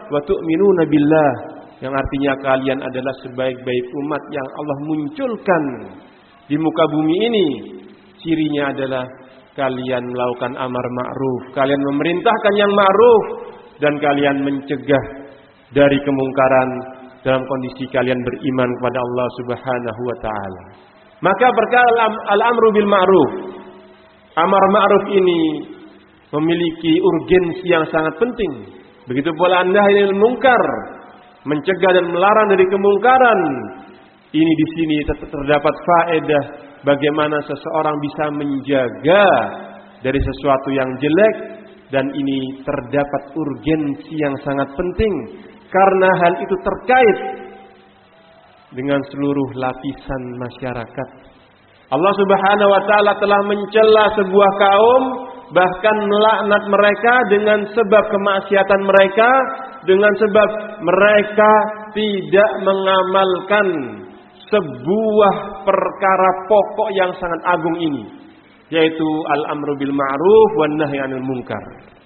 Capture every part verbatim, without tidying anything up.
wa tu'minuna billah, yang artinya kalian adalah sebaik-baik umat yang Allah munculkan di muka bumi ini. Cirinya adalah kalian melakukan amar ma'ruf, kalian memerintahkan yang ma'ruf, dan kalian mencegah dari kemungkaran dalam kondisi kalian beriman kepada Allah Subhanahu wa taala. Maka perkara al-amru bil ma'ruf, amar ma'ruf ini memiliki urgensi yang sangat penting. Begitu pula nahi anil munkar, mencegah dan melarang dari kemungkaran. Ini di sini terdapat faedah bagaimana seseorang bisa menjaga dari sesuatu yang jelek, dan ini terdapat urgensi yang sangat penting karena hal itu terkait dengan seluruh lapisan masyarakat. Allah Subhanahu wa taala telah mencela sebuah kaum, bahkan melaknat mereka dengan sebab kemaksiatan mereka, dengan sebab mereka tidak mengamalkan sebuah perkara pokok yang sangat agung ini, yaitu al-amru bil ma'ruf wan nahyi 'anil munkar.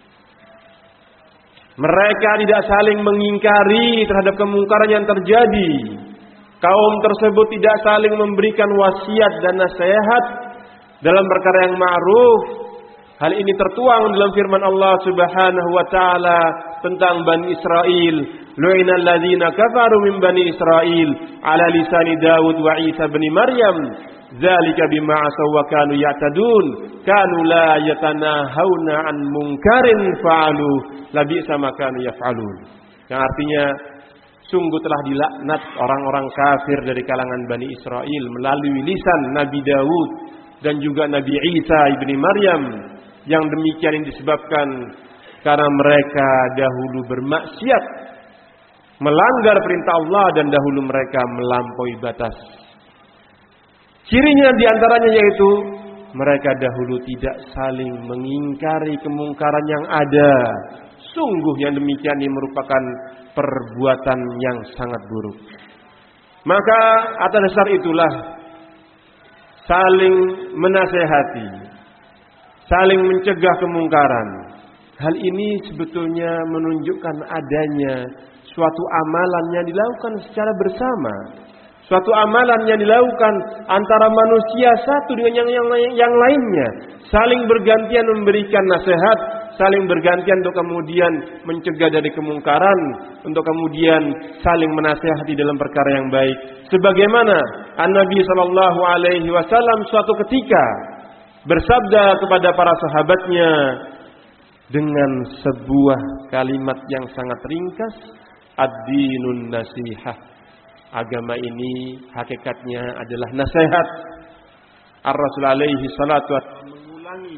Mereka tidak saling mengingkari terhadap kemungkaran yang terjadi. Kaum tersebut tidak saling memberikan wasiat dan nasihat dalam perkara yang ma'ruf. Hal ini tertuang dalam firman Allah Subhanahu wa taala tentang Bani Israel. Lu'inal ladzina kafaru min Bani Israel ala lisani Daud wa Isa bin Maryam. Dzalika bima asaw wa kanu ya'tadun. Kanu la yatanahawna an munkarin fa'alu labisa ma kanu yaf'alun. Yang artinya sungguh telah dilaknat orang-orang kafir dari kalangan Bani Israel melalui lisan Nabi Daud dan juga Nabi Isa ibni Maryam. Yang demikian ini disebabkan karena mereka dahulu bermaksiat, melanggar perintah Allah, dan dahulu mereka melampaui batas. Cirinya diantaranya yaitu mereka dahulu tidak saling mengingkari kemungkaran yang ada. Sungguh yang demikian ini merupakan perbuatan yang sangat buruk. Maka atas dasar itulah saling menasehati, saling mencegah kemungkaran. Hal ini sebetulnya menunjukkan adanya suatu amalan yang dilakukan secara bersama. Suatu amalan yang dilakukan antara manusia satu dengan yang, yang, yang lainnya. Saling bergantian memberikan nasihat, saling bergantian untuk kemudian mencegah dari kemungkaran, untuk kemudian saling menasehati dalam perkara yang baik. Sebagaimana An-Nabi sallallahu alaihi wasallam suatu ketika bersabda kepada para sahabatnya dengan sebuah kalimat yang sangat ringkas, ad-dinun nasihah. Agama ini hakikatnya adalah nasihat. Ar-Rasul alaihi salatu wasallam mengulangi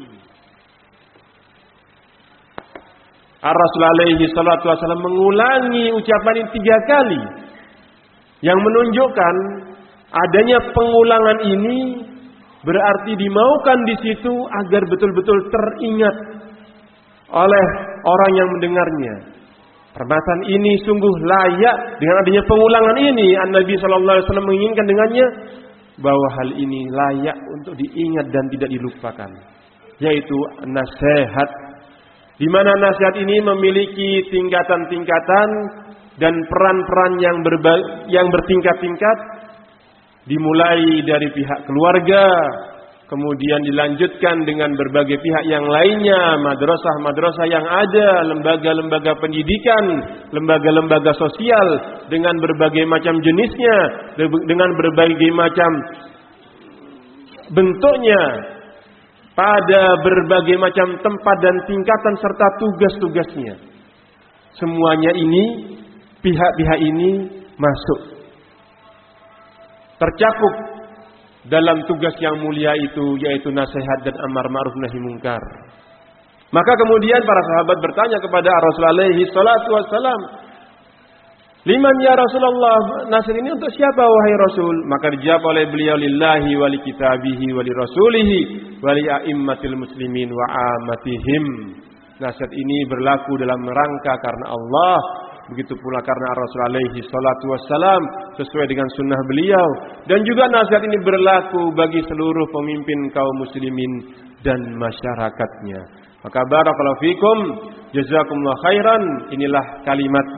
Ar-Rasul alaihi salatu wasallam mengulangi ucapan ini tiga kali, yang menunjukkan adanya pengulangan ini berarti dimaukan di situ agar betul-betul teringat oleh orang yang mendengarnya. Permasalahan ini sungguh layak dengan adanya pengulangan ini. An-Nabi sallallahu alaihi wasallam menginginkan dengannya bahwa hal ini layak untuk diingat dan tidak dilupakan, yaitu nasihat. Di mana nasihat ini memiliki tingkatan-tingkatan dan peran-peran yang berba- yang bertingkat-tingkat, dimulai dari pihak keluarga, kemudian dilanjutkan dengan berbagai pihak yang lainnya, madrasah-madrasah yang ada, lembaga-lembaga pendidikan, lembaga-lembaga sosial dengan berbagai macam jenisnya, dengan berbagai macam bentuknya, pada berbagai macam tempat dan tingkatan serta tugas-tugasnya. Semuanya ini, pihak-pihak ini masuk, tercakup dalam tugas yang mulia itu, yaitu nasihat dan amar ma'ruf nahi munkar. Maka kemudian para sahabat bertanya kepada Rasulullah alaihi salatu wassalam, liman ya Rasulullah, nasir ini untuk siapa wahai Rasul? Maka dijawab oleh beliau, lillahi wa li kitabihi wa li rasulihi wa li a'immatil muslimin wa amatihim. Nasihat ini berlaku dalam rangka karena Allah, begitu pula karena Rasul alaihi salatu wassalam, sesuai dengan sunnah beliau. Dan juga nasihat ini berlaku bagi seluruh pemimpin kaum muslimin dan masyarakatnya. Maka barakallahu fikum, jazakumullah khairan. Inilah kalimat